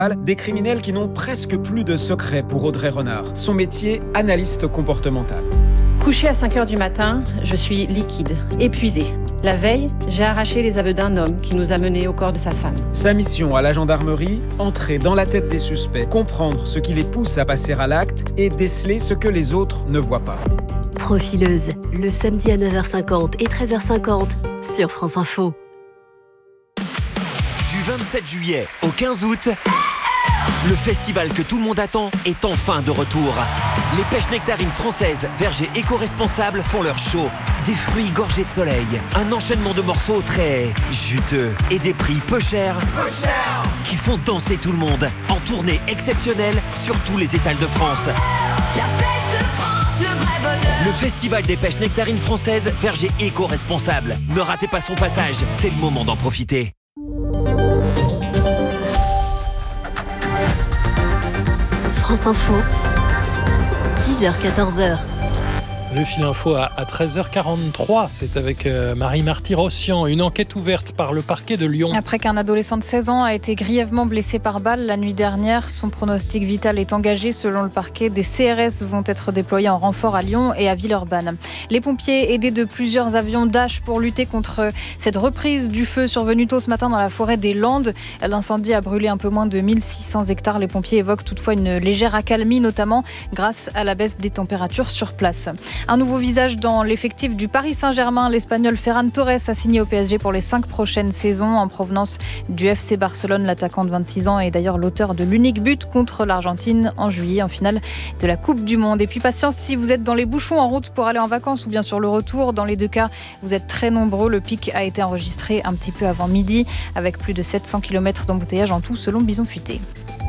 Des criminels qui n'ont presque plus de secret pour Audrey Renard. Son métier, analyste comportemental. Couchée à 5h du matin, je suis liquide, épuisée. La veille, j'ai arraché les aveux d'un homme qui nous a menés au corps de sa femme. Sa mission à la gendarmerie, entrer dans la tête des suspects, comprendre ce qui les pousse à passer à l'acte et déceler ce que les autres ne voient pas. Profileuse, le samedi à 9h50 et 13h50 sur France Info. Du 27 juillet au 15 août, le festival que tout le monde attend est enfin de retour. Les pêches nectarines françaises, vergers éco-responsables font leur show. Des fruits gorgés de soleil, un enchaînement de morceaux très juteux et des prix peu chers qui font danser tout le monde. En tournée exceptionnelle sur tous les étals de France. La pêche de France, le vrai bonheur. Le festival des pêches nectarines françaises, vergers éco-responsables. Ne ratez pas son passage, c'est le moment d'en profiter. France Info, 10h-14h. Le fil info à 13h43, c'est avec Marie Marty-Rossian. Une enquête ouverte par le parquet de Lyon. Après qu'un adolescent de 16 ans a été grièvement blessé par balle la nuit dernière, son pronostic vital est engagé selon le parquet. Des CRS vont être déployés en renfort à Lyon et à Villeurbanne. Les pompiers, aidés de plusieurs avions Dash pour lutter contre cette reprise du feu survenue tôt ce matin dans la forêt des Landes. L'incendie a brûlé un peu moins de 1600 hectares. Les pompiers évoquent toutefois une légère accalmie, notamment grâce à la baisse des températures sur place. Un nouveau visage dans l'effectif du Paris Saint-Germain. L'Espagnol Ferran Torres a signé au PSG pour les 5 prochaines saisons en provenance du FC Barcelone. L'attaquant de 26 ans est d'ailleurs l'auteur de l'unique but contre l'Argentine en juillet en finale de la Coupe du Monde. Et puis patience si vous êtes dans les bouchons en route pour aller en vacances ou bien sur le retour. Dans les deux cas, vous êtes très nombreux. Le pic a été enregistré un petit peu avant midi avec plus de 700 km d'embouteillage en tout selon Bison Futé.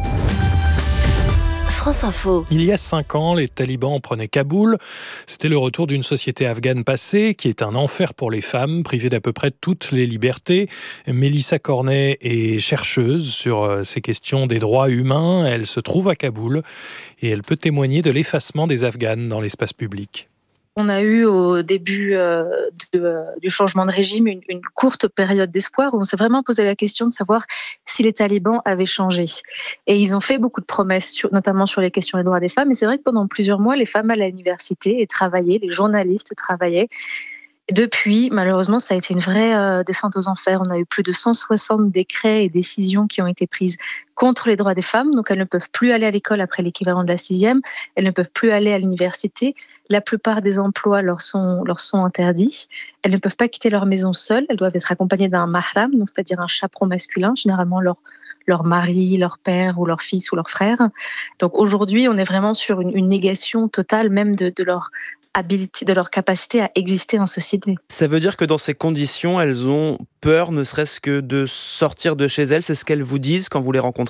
France Info. Il y a 5 ans, les talibans prenaient Kaboul. C'était le retour d'une société afghane passée qui est un enfer pour les femmes, privées d'à peu près toutes les libertés. Mélissa Cornet est chercheuse sur ces questions des droits humains. Elle se trouve à Kaboul et elle peut témoigner de l'effacement des Afghanes dans l'espace public. On a eu au début du changement de régime une courte période d'espoir où on s'est vraiment posé la question de savoir si les talibans avaient changé. Et ils ont fait beaucoup de promesses, notamment sur les questions des droits des femmes. Et c'est vrai que pendant plusieurs mois, les femmes allaient à l'université et travaillaient, les journalistes travaillaient. Depuis, malheureusement, ça a été une vraie descente aux enfers. On a eu plus de 160 décrets et décisions qui ont été prises contre les droits des femmes. Donc, elles ne peuvent plus aller à l'école après l'équivalent de la 6e. Elles ne peuvent plus aller à l'université. La plupart des emplois leur sont interdits. Elles ne peuvent pas quitter leur maison seules. Elles doivent être accompagnées d'un mahram, donc c'est-à-dire un chaperon masculin, généralement leur mari, leur père ou leur fils ou leur frère. Donc, aujourd'hui, on est vraiment sur une négation totale même de leur habilité, de leur capacité à exister en société. Ça veut dire que dans ces conditions, elles ont peur, ne serait-ce que de sortir de chez elles. C'est ce qu'elles vous disent quand vous les rencontrez ?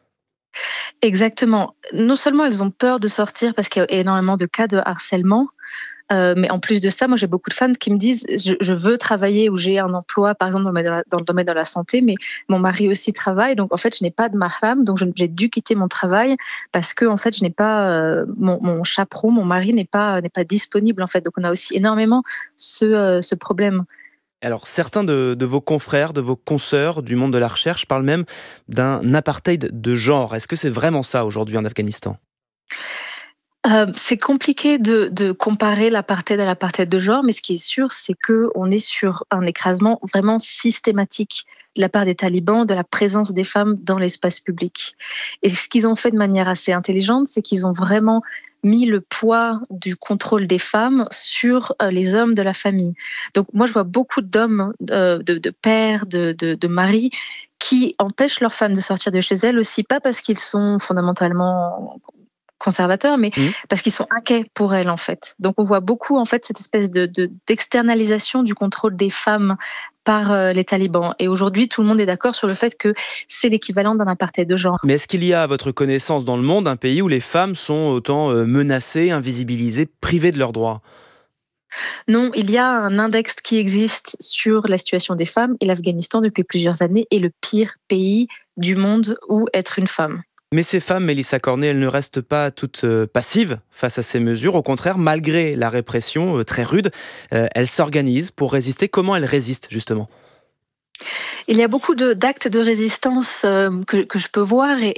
Exactement. Non seulement elles ont peur de sortir parce qu'il y a énormément de cas de harcèlement, mais en plus de ça, moi j'ai beaucoup de femmes qui me disent je veux travailler ou j'ai un emploi, par exemple dans le domaine de la santé, mais mon mari aussi travaille, donc en fait je n'ai pas de mahram, donc j'ai dû quitter mon travail parce que en fait je n'ai pas mon chaperon, mon mari n'est pas disponible en fait. Donc on a aussi énormément ce problème. Alors certains de vos confrères, de vos consoeurs du monde de la recherche parlent même d'un apartheid de genre. Est-ce que c'est vraiment ça aujourd'hui en Afghanistan ? C'est compliqué de comparer l'apartheid à l'apartheid de genre, mais ce qui est sûr, c'est qu'on est sur un écrasement vraiment systématique de la part des talibans de la présence des femmes dans l'espace public. Et ce qu'ils ont fait de manière assez intelligente, c'est qu'ils ont vraiment mis le poids du contrôle des femmes sur les hommes de la famille. Donc moi, je vois beaucoup d'hommes, de pères, de maris, qui empêchent leurs femmes de sortir de chez elles aussi, pas parce qu'ils sont fondamentalement conservateurs, mais parce qu'ils sont inquiets pour elles, en fait. Donc, on voit beaucoup, en fait, cette espèce d'externalisation du contrôle des femmes par les talibans. Et aujourd'hui, tout le monde est d'accord sur le fait que c'est l'équivalent d'un apartheid de genre. Mais est-ce qu'il y a, à votre connaissance, dans le monde, un pays où les femmes sont autant menacées, invisibilisées, privées de leurs droits ? Non, il y a un index qui existe sur la situation des femmes et l'Afghanistan, depuis plusieurs années, est le pire pays du monde où être une femme. Mais ces femmes, Mélissa Cornet, elles ne restent pas toutes passives face à ces mesures. Au contraire, malgré la répression très rude, elles s'organisent pour résister. Comment elles résistent, justement ? Il y a beaucoup d'actes de résistance que je peux voir et